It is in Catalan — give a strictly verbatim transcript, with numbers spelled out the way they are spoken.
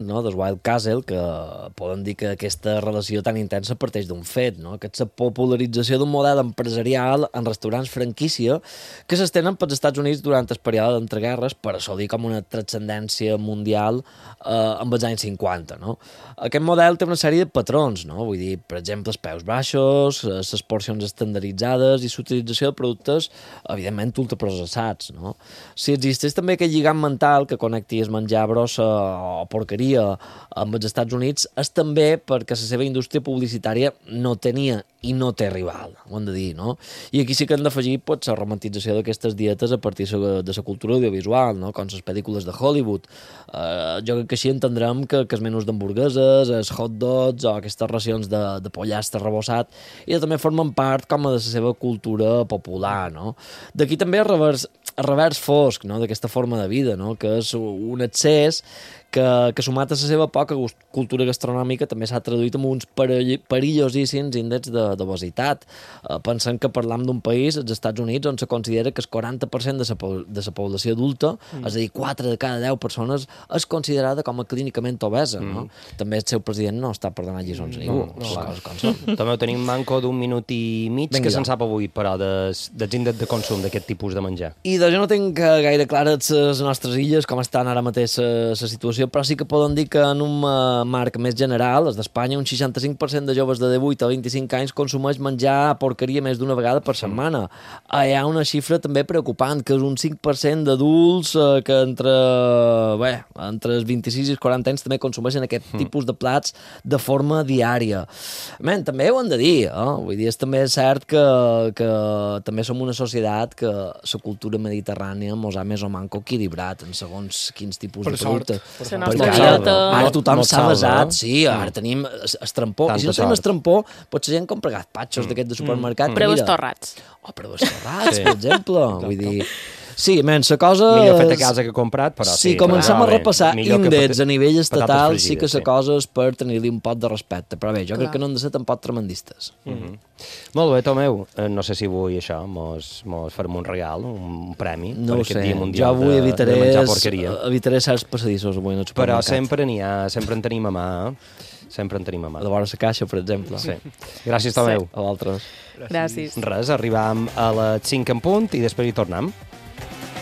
no?, del Wild Castle, que poden dir que aquesta relació tan intensa parteix d'un fet, no?, que és la popularització d'un model empresarial en restaurants franquícia que s'estenen pels Estats Units durant el període d'entreguerres per assolir com una transcendència mundial eh, amb els anys cinquanta, no? Aquest model té una sèrie de patrons, no? Vull dir, per exemple, els peus baixos, les porcions estandarditzades i l'utilització de productes, evidentment, ultraprocessats, no? Si existeix també aquest lligam mental que connecti el menjar brossa o porqueria amb els Estats Units, és també perquè la seva indústria publicitària no tenia i no té rival, ho hem de dir, no? I aquí sí que hem d'afegir pues, la romantització d'aquestes dietes a partir de la cultura audiovisual, no? Com les pel·lícules de Hollywood. Uh, jo crec que així entendrem que, que els menús d'hamburgueses, els hot dogs o aquestes racions de, de pollastre rebossat i també formen part com a de la seva cultura popular, no? D'aquí també el revers, el revers fosc, no?, d'aquesta forma de vida, no?, que és un excés que, que sumat a la seva poca cultura gastronòmica també s'ha traduït en uns perillosíssims índexs de d'obesitat. Uh, pensem que parlam d'un país, els Estats Units, on se considera que el quaranta per cent de la, de la població adulta, mm. és a dir, quatre de cada deu persones, és considerada com a clínicament obesa, mm. no? També el seu president no està per donar lliçons a ningú. No, no, no. Com són. També ho tenim manco d'un minut i mig Venga que se'n sap avui, però, des, dels índexs de consum d'aquest tipus de menjar. I de jo no tinc gaire clares les nostres illes, com estan ara mateix la situació, però sí que poden dir que en un uh, marc més general, els d'Espanya, un seixanta-cinc per cent de joves de divuit a vint-i-cinc anys consumeix menjar porqueria més d'una vegada per setmana. Uh, hi ha una xifra també preocupant, que és un cinc per cent d'adults uh, que entre, bé, entre els vint-i-sis i els quaranta anys també consumeixen aquest mm. tipus de plats de forma diària. Men, també ho hem de dir, eh? Vull dir, és també cert que, que també som una societat que la cultura mediterrània mos ha més o manco equilibrat en segons quins tipus per de productes. Per Per sort. ara, ara tothom s'ha salva, basat, eh? sí, ara tenim estrampó. I si no tenim estrampó, potser gent compra gazpachos mm. d'aquests de supermercat. Mm. Preus torrats. O preus torrats, Sí. per exemple. Vull dir... Sí, men, la cosa... Millor fet a casa que comprat, però sí. Si comencem però, a repassar índexs a nivell estatal, fregides, sí que la sí. cosa és per tenir-li un pot de respecte. Però bé, jo Clar. crec que no hem de ser tampoc tremendistes. Mm -hmm. Molt bé, Tomeu. Eh, no sé si avui això mos, mos farem un regal, un premi No per ho aquest sé, dia jo mundial avui de, evitaré, de menjar porqueria. evitaré certs passadissos avui en el Però supermercat. sempre n'hi ha, sempre en tenim a mà. Eh? Sempre en tenim a mà. A la vora la caixa, per exemple. Sí. Gràcies, Tomeu. A vosaltres. Gràcies. Res, arribam a les cinc en punt i després hi tornem.